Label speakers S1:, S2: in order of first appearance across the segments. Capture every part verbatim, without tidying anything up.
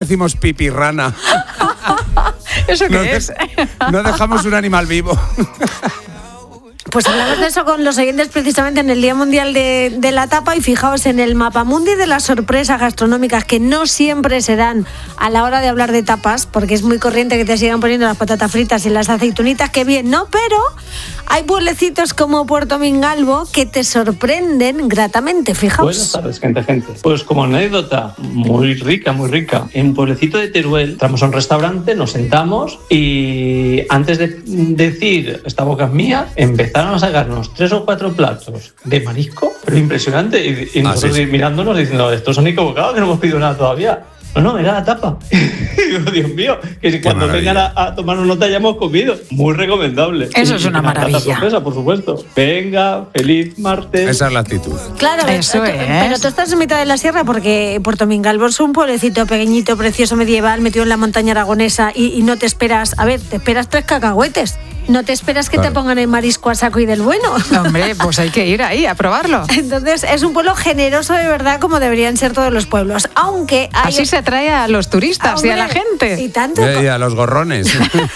S1: decimos pipirrana.
S2: ¿Eso qué
S1: no
S2: es?
S1: De, no dejamos un animal vivo.
S3: Pues hablamos de eso con los oyentes precisamente en el Día Mundial de, de la Tapa, y fijaos en el mapamundi de las sorpresas gastronómicas que no siempre se dan a la hora de hablar de tapas, porque es muy corriente que te sigan poniendo las patatas fritas y las aceitunitas, que bien, ¿no? Pero hay pueblecitos como Puerto Mingalvo que te sorprenden gratamente, fijaos.
S4: Buenas tardes, gente, gente. Pues como anécdota, muy rica, muy rica. En Pueblecito de Teruel, entramos a un restaurante, nos sentamos y antes de decir, esta boca es mía, empezaron a sacarnos tres o cuatro platos de marisco, pero impresionante. Y, y nosotros ah, sí, sí. mirándonos diciendo, estos son equivocados, que no hemos pedido nada todavía. No, no, era la tapa. Y digo, Dios mío, que si cuando vengan a, a tomarnos nota ya hemos comido. Muy recomendable.
S2: Eso
S4: y,
S2: es una, una maravilla.
S4: Sorpresa, por supuesto. Venga, feliz martes.
S1: Esa es la actitud.
S3: Claro,
S2: eso es.
S3: Pero tú estás en mitad de la sierra, porque Puerto Mingalvo es un pueblecito pequeñito, precioso, medieval, metido en la montaña aragonesa, y, y no te esperas, a ver, te esperas tres cacahuetes. No te esperas que claro. te pongan el marisco a saco y del bueno.
S2: Hombre, pues hay que ir ahí a probarlo.
S3: Entonces, es un pueblo generoso de verdad, como deberían ser todos los pueblos. Aunque hay...
S2: Así se atrae a los turistas. Hombre, y a la gente.
S3: Y tanto.
S1: Y, y a los gorrones.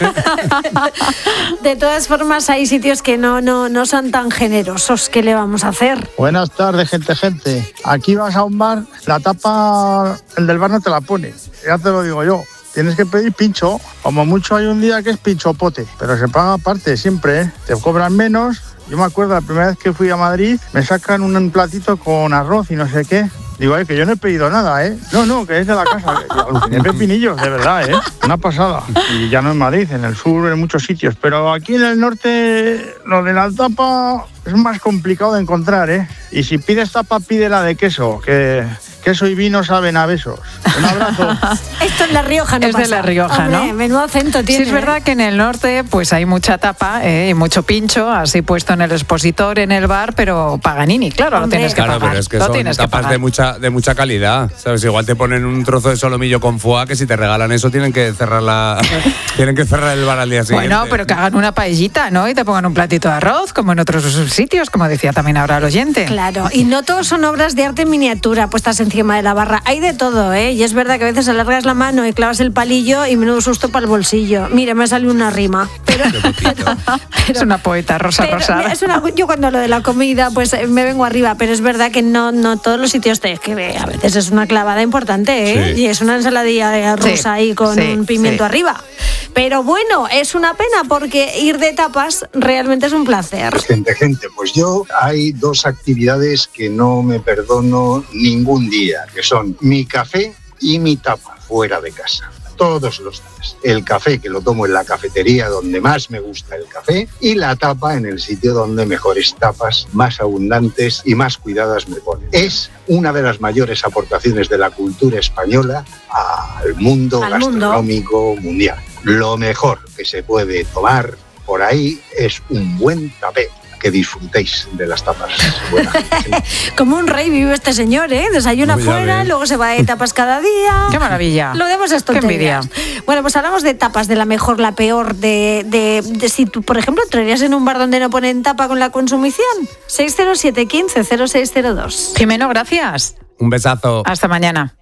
S3: De todas formas, hay sitios que no, no, no son tan generosos. ¿Qué le vamos a hacer?
S5: Buenas tardes, gente, gente. Aquí vas a un bar, la tapa, el del bar no te la pone. Ya te lo digo yo. Tienes que pedir pincho. Como mucho hay un día que es pinchopote, pero se paga aparte siempre, ¿eh? Te cobran menos. Yo me acuerdo la primera vez que fui a Madrid, me sacan un platito con arroz y no sé qué. Digo, eh, que yo no he pedido nada, ¿eh? No, no, que es de la casa. Aluciné pepinillos, de verdad, ¿eh? Una pasada. Y ya no en Madrid, en el sur, en muchos sitios. Pero aquí en el norte, lo de la tapa es más complicado de encontrar, ¿eh? Y si pides tapa, pídela de queso, que... queso y vino saben a besos. Un abrazo.
S3: Esto en La Rioja no
S2: es
S3: pasa.
S2: Es de La Rioja,
S3: Hombre,
S2: ¿no?
S3: Menudo acento tiene.
S2: Sí, es verdad que en el norte pues hay mucha tapa eh, y mucho pincho, así puesto en el expositor, en el bar, pero Paganini, claro,
S3: Hombre.
S2: lo tienes que
S1: claro,
S2: pagar.
S1: pero es que
S2: lo
S1: son
S2: tienes
S1: tapas
S2: que
S1: de mucha, de mucha calidad, ¿sabes? Igual te ponen un trozo de solomillo con foie, que si te regalan eso tienen que cerrar la tienen que cerrar el bar al día siguiente.
S2: Bueno, pero que hagan una paellita, ¿no? Y te pongan un platito de arroz, como en otros sitios, como decía también ahora el oyente.
S3: Claro, y no todos son obras de arte en miniatura puestas encima de la barra. Hay de todo, ¿eh? Y es verdad que a veces alargas la mano y clavas el palillo y menudo susto para el bolsillo. Mira, me sale una rima. Pero, pero, pero,
S2: es una poeta, Rosa
S3: pero,
S2: Rosada.
S3: Es una, yo cuando hablo de la comida, pues me vengo arriba, pero es verdad que no, no todos los sitios te... que a veces es una clavada importante, ¿eh? Sí. Y es una ensaladilla de arroz sí, ahí con sí, un pimiento sí. arriba. Pero bueno, es una pena porque ir de tapas realmente es un placer.
S6: Pues gente, gente, pues yo hay dos actividades que no me perdono ningún día, que son mi café y mi tapa fuera de casa. Todos los días. El café, que lo tomo en la cafetería donde más me gusta el café, y la tapa en el sitio donde mejores tapas, más abundantes y más cuidadas me ponen. Es una de las mayores aportaciones de la cultura española al mundo
S3: al
S6: gastronómico
S3: mundo.
S6: mundial. Lo mejor que se puede tomar por ahí es un buen tapé. Que disfrutéis de las tapas. Buena.
S3: Como un rey vive este señor, ¿eh? Desayuna
S1: Uy,
S3: fuera, luego se va de tapas cada día.
S2: ¡Qué maravilla!
S3: Lo demos esto.
S2: ¡Qué envidia!
S3: Bueno, pues hablamos de tapas, de la mejor, la peor, de, de, de si tú, por ejemplo, entrarías en un bar donde no ponen tapa con la consumición. seis cero siete, quince, cero seis cero dos.
S2: Jimeno, gracias.
S1: Un besazo.
S2: Hasta mañana.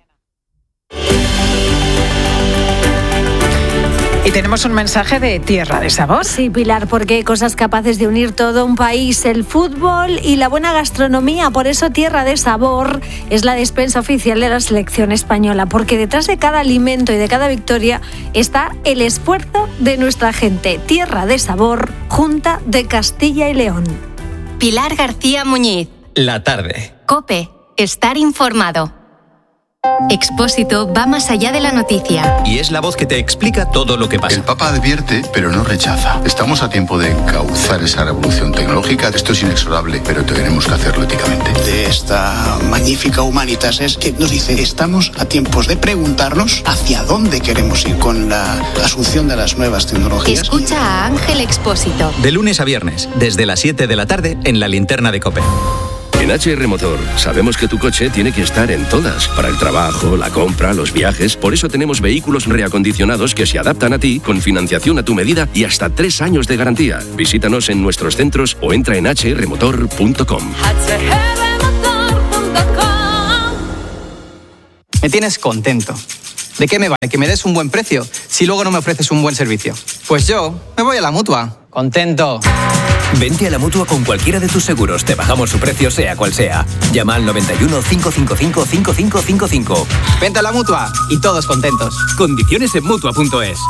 S2: Y tenemos un mensaje de Tierra de Sabor.
S3: Sí, Pilar, porque hay cosas capaces de unir todo un país, el fútbol y la buena gastronomía. Por eso Tierra de Sabor es la despensa oficial de la selección española, porque detrás de cada alimento y de cada victoria está el esfuerzo de nuestra gente. Tierra de Sabor, Junta de Castilla y León.
S7: Pilar García Muñiz.
S8: La tarde.
S7: COPE. Estar informado. Expósito va más allá de la noticia.
S8: Y es la voz que te explica todo lo que pasa.
S9: El Papa advierte, pero no rechaza. Estamos a tiempo de encauzar esa revolución tecnológica. Esto es inexorable, pero tenemos que hacerlo éticamente.
S10: De esta magnífica Humanitas es que nos dice, estamos a tiempos de preguntarnos hacia dónde queremos ir con la asunción de las nuevas tecnologías.
S7: Escucha a Ángel Expósito.
S8: De lunes a viernes, desde las siete de la tarde, en la linterna de COPE.
S11: En H R Motor sabemos que tu coche tiene que estar en todas, para el trabajo, la compra, los viajes. Por eso tenemos vehículos reacondicionados que se adaptan a ti, con financiación a tu medida y hasta tres años de garantía. Visítanos en nuestros centros o entra en h r motor punto com.
S12: Me tienes contento. ¿De qué me vale que me des un buen precio si luego no me ofreces un buen servicio? Pues yo me voy a la Mutua. Contento.
S13: Vente a la Mutua con cualquiera de tus seguros. Te bajamos su precio sea cual sea. Llama al noventa y uno, cinco cinco cinco, cinco cinco cinco cinco.
S12: Vente a la Mutua y todos contentos.
S13: Condiciones en Mutua punto es.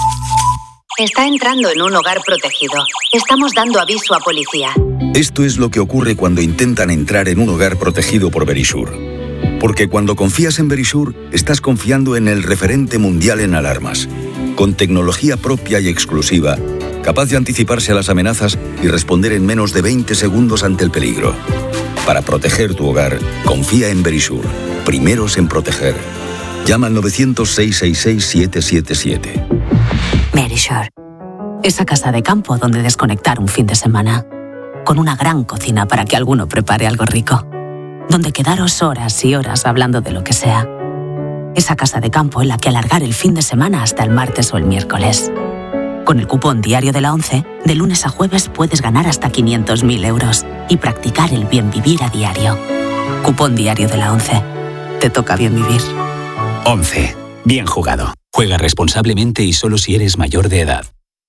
S14: Está entrando en un hogar protegido. Estamos dando aviso a policía.
S15: Esto es lo que ocurre cuando intentan entrar en un hogar protegido por Verisur. Porque cuando confías en Verisur, estás confiando en el referente mundial en alarmas. Con tecnología propia y exclusiva, capaz de anticiparse a las amenazas y responder en menos de veinte segundos ante el peligro. Para proteger tu hogar, confía en Verisur. Primeros en proteger. Llama al novecientos, seiscientos sesenta y seis, siete siete siete.
S16: Verisur. Esa casa de campo donde desconectar un fin de semana. Con una gran cocina para que alguno prepare algo rico. Donde quedaros horas y horas hablando de lo que sea. Esa casa de campo en la que alargar el fin de semana hasta el martes o el miércoles. Con el cupón diario de la ONCE, de lunes a jueves puedes ganar hasta quinientos mil euros y practicar el bien vivir a diario. Cupón diario de la ONCE. Te toca bien vivir.
S17: ONCE. Bien jugado. Juega responsablemente y solo si eres mayor de edad.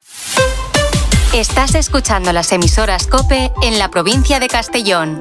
S7: Estás escuchando las emisoras COPE en la provincia de Castellón.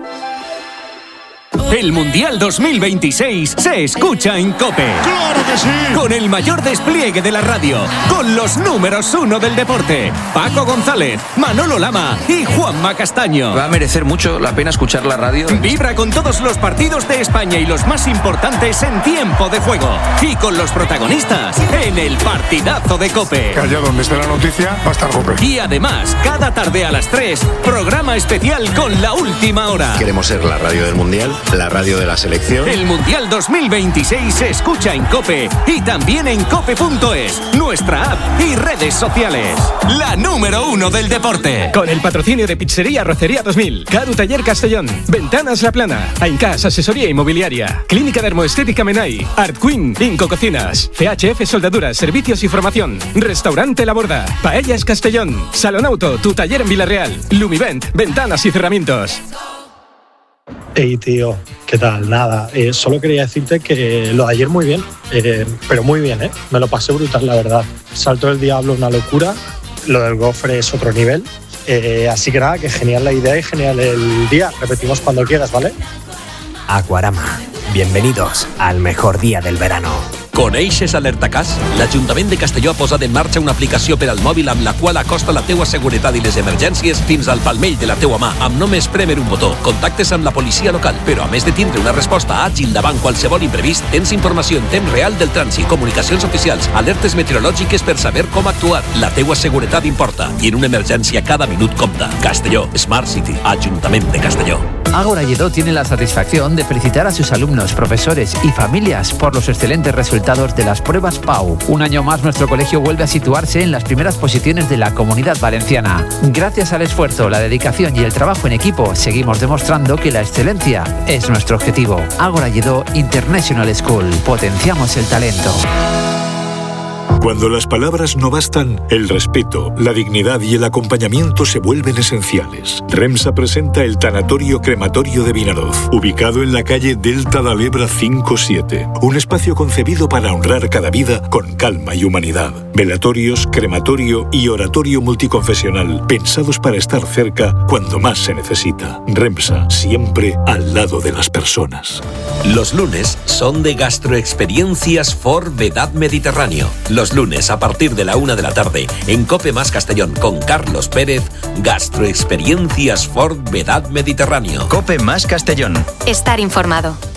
S18: El Mundial dos mil veintiséis se escucha en COPE.
S19: ¡Claro que sí!
S18: Con el mayor despliegue de la radio, con los números uno del deporte, Paco González, Manolo Lama y Juanma Castaño.
S20: Va a merecer mucho la pena escuchar la radio.
S18: Vibra con todos los partidos de España y los más importantes en tiempo de juego. Y con los protagonistas en el partidazo de COPE.
S19: Que allá donde esté la noticia va a estar COPE.
S18: Y además, cada tarde a las tres, programa especial con La Última Hora.
S21: Queremos ser la radio del Mundial, la radio de la selección.
S18: El Mundial dos mil veintiséis se escucha en COPE y también en cope punto es, nuestra app y redes sociales. La número uno del deporte.
S22: Con el patrocinio de Pizzería Rocería dos mil, Cadu Taller Castellón, Ventanas La Plana, Aincas Asesoría Inmobiliaria, Clínica Dermoestética Menai, Art Queen, Inco Cocinas, C H F Soldaduras, Servicios y Formación, Restaurante La Borda, Paellas Castellón, Salón Auto, tu taller en Villarreal, Lumivent, Ventanas y Cerramientos.
S23: Hey tío, ¿qué tal? Nada, eh, solo quería decirte que lo de ayer muy bien, eh, pero muy bien, ¿eh? Me lo pasé brutal, la verdad. Salto del Diablo, una locura, lo del gofre es otro nivel, eh, así que nada, que genial la idea y genial el día. Repetimos cuando quieras, ¿vale?
S24: Aquarama, bienvenidos al mejor día del verano.
S25: Coneixes Alertacàs? L'Ajuntament de Castelló ha posat en marxa una aplicació per al mòbil amb la qual acosta la teua seguretat i les emergències fins al palmell de la teua mà, amb només prémer un botó. Contactes amb la policia local, però a més de tindre una resposta àgil davant qualsevol imprevist, tens informació en temps real del trànsit, comunicacions oficials, alertes meteorològiques per saber com actuar. La teua seguretat importa i en una emergència cada minut compta. Castelló, Smart City, Ajuntament de Castelló.
S26: Ágora Lledó tiene la satisfacción de felicitar a sus alumnos, profesores y familias por los excelentes resultados de las pruebas P A U. Un año más nuestro colegio vuelve a situarse en las primeras posiciones de la Comunidad Valenciana. Gracias al esfuerzo, la dedicación y el trabajo en equipo, seguimos demostrando que la excelencia es nuestro objetivo. Ágora Lledó International School. Potenciamos el talento.
S27: Cuando las palabras no bastan, el respeto, la dignidad y el acompañamiento se vuelven esenciales. REMSA presenta el Tanatorio Crematorio de Vinaroz, ubicado en la calle Delta de l'Ebre cinco siete. Un espacio concebido para honrar cada vida con calma y humanidad. Velatorios, crematorio y oratorio multiconfesional, pensados para estar cerca cuando más se necesita. REMSA, siempre al lado de las personas.
S25: Los lunes son de Gastroexperiencias for Vedad Mediterráneo. Los lunes a partir de la una de la tarde en Cope Más Castellón con Carlos Pérez, Gastroexperiencias for Vedad Mediterráneo.
S8: Cope Más Castellón.
S7: Estar informado.